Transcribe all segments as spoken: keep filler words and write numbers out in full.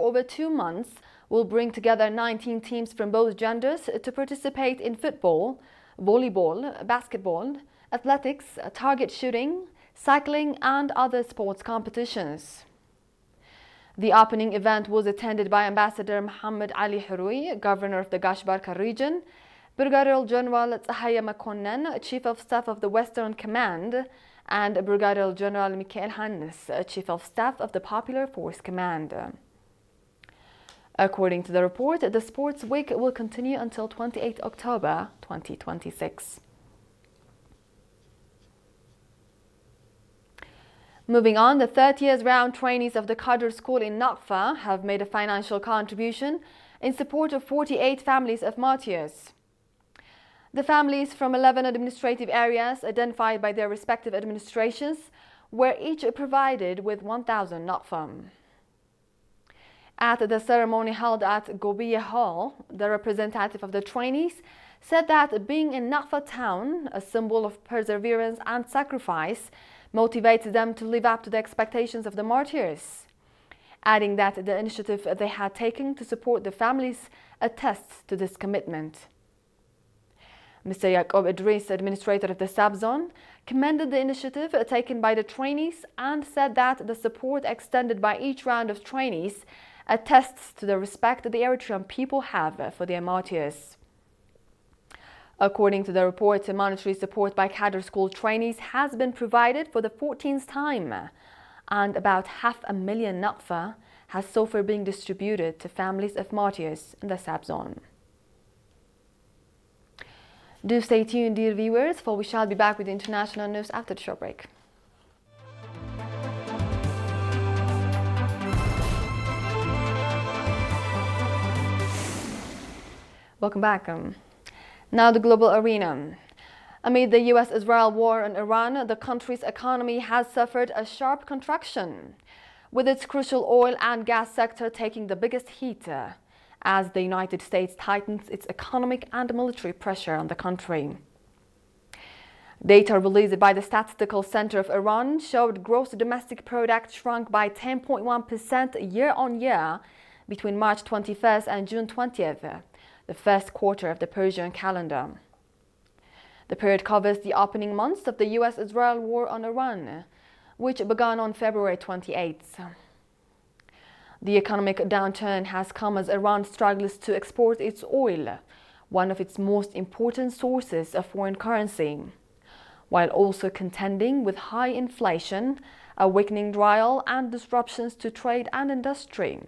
over two months will bring together nineteen teams from both genders to participate in football, volleyball, basketball, athletics, target shooting, cycling and other sports competitions. The opening event was attended by Ambassador Mohammed Ali Horoui, Governor of the Gash-Barka region, Brigadier General Tsahaya Makonnen, Chief of Staff of the Western Command, and Brigadier General Mikhail Hannes, Chief of Staff of the Popular Force Command. According to the report, the Sports Week will continue until twenty-eighth October twenty twenty-six. Moving on, the thirtieth round trainees of the Qadr School in Naqfa have made a financial contribution in support of forty-eight families of martyrs. The families from eleven administrative areas identified by their respective administrations were each provided with one thousand Naqfa. At the ceremony held at Gobiya Hall, the representative of the trainees said that being in Naqfa town, a symbol of perseverance and sacrifice, motivates them to live up to the expectations of the martyrs, adding that the initiative they had taken to support the families attests to this commitment. Mister Yaqub Idris, administrator of the sub-zone, commended the initiative taken by the trainees and said that the support extended by each round of trainees attests to the respect that the Eritrean people have for their martyrs. According to the report, monetary support by Qadr School trainees has been provided for the fourteenth time, and about half a million Naqfa has so far been distributed to families of martyrs in the sub-zone. Do stay tuned, dear viewers, for we shall be back with international news after the short break. Welcome back. Um, now the global arena. Amid the U S Israel war on Iran, the country's economy has suffered a sharp contraction, with its crucial oil and gas sector taking the biggest hit, uh, as the United States tightens its economic and military pressure on the country. Data released by the Statistical Center of Iran showed gross domestic product shrunk by ten point one percent year-on-year between March twenty-first and June twentieth, the first quarter of the Persian calendar. The period covers the opening months of the U S Israel war on Iran, which began on February twenty-eighth. The economic downturn has come as Iran struggles to export its oil, one of its most important sources of foreign currency, while also contending with high inflation, a weakening rial, and disruptions to trade and industry.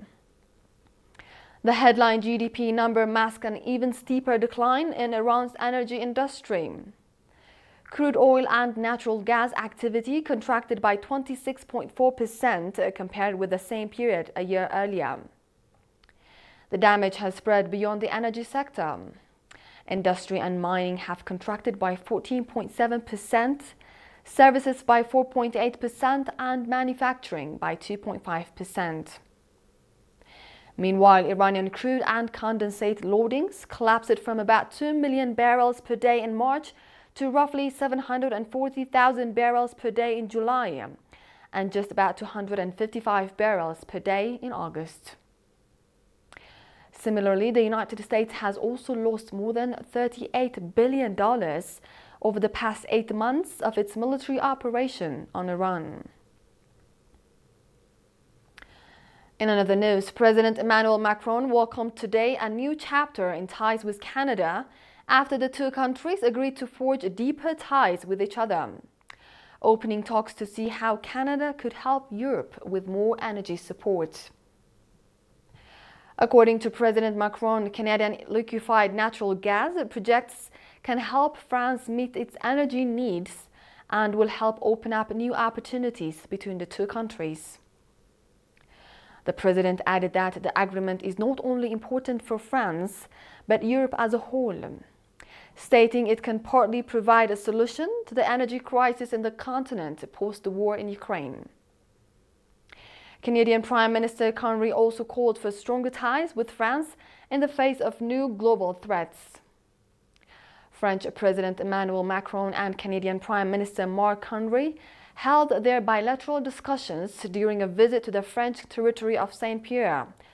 The headline G D P number masks an even steeper decline in Iran's energy industry. Crude oil and natural gas activity contracted by twenty-six point four percent compared with the same period a year earlier. The damage has spread beyond the energy sector. Industry and mining have contracted by fourteen point seven percent, services by four point eight percent, and manufacturing by two point five percent. Meanwhile, Iranian crude and condensate loadings collapsed from about two million barrels per day in March to roughly seven hundred forty thousand barrels per day in July, and just about two hundred fifty-five barrels per day in August. Similarly, the United States has also lost more than thirty-eight billion dollars over the past eight months of its military operation on Iran. In another news, President Emmanuel Macron welcomed today a new chapter in ties with Canada after the two countries agreed to forge deeper ties with each other, opening talks to see how Canada could help Europe with more energy support. According to President Macron, Canadian liquefied natural gas projects can help France meet its energy needs and will help open up new opportunities between the two countries. The president added that the agreement is not only important for France, but Europe as a whole, stating it can partly provide a solution to the energy crisis in the continent post the war in Ukraine. Canadian Prime Minister Conry also called for stronger ties with France in the face of new global threats. French President Emmanuel Macron and Canadian Prime Minister Marc Conry held their bilateral discussions during a visit to the French territory of Saint-Pierre,